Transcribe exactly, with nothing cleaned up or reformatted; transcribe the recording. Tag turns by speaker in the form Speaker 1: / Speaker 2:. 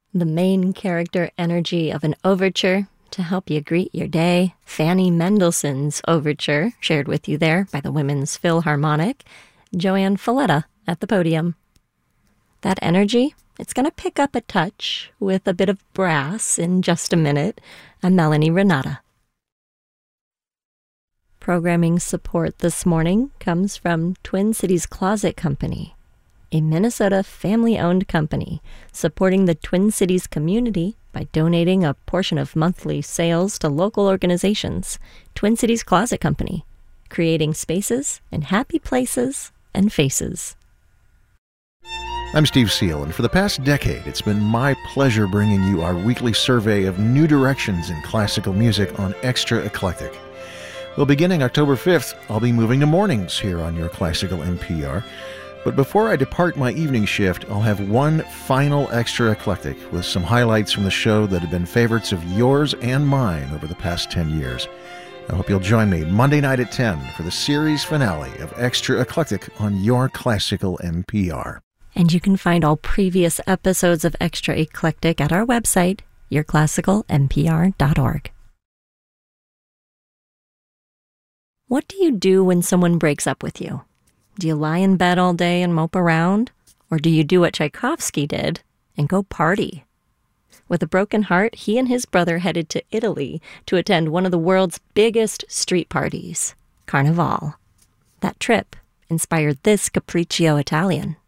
Speaker 1: The main character energy of an overture to help you greet your day. Fanny Mendelssohn's Overture, shared with you there by the Women's Philharmonic. Joanne Falletta at the podium. That energy, it's going to pick up a touch with a bit of brass in just a minute. I'm Melanie Renata. Programming support this morning comes from Twin Cities Closet Company, a Minnesota family-owned company supporting the Twin Cities community by donating a portion of monthly sales to local organizations. Twin Cities Closet Company, creating spaces and happy places and faces.
Speaker 2: I'm Steve Seal, and for the past decade, it's been my pleasure bringing you our weekly survey of new directions in classical music on Extra Eclectic. Well, beginning October fifth, I'll be moving to mornings here on your Classical N P R. But before I depart my evening shift, I'll have one final Extra Eclectic with some highlights from the show that have been favorites of yours and mine over the past ten years. I hope you'll join me Monday night at ten for the series finale of Extra Eclectic on your Classical N P R.
Speaker 1: And you can find all previous episodes of Extra Eclectic at our website, your classical n p r dot org. What do you do when someone breaks up with you? Do you lie in bed all day and mope around? Or do you do what Tchaikovsky did and go party? With a broken heart, he and his brother headed to Italy to attend one of the world's biggest street parties, Carnival. That trip inspired this Capriccio Italian.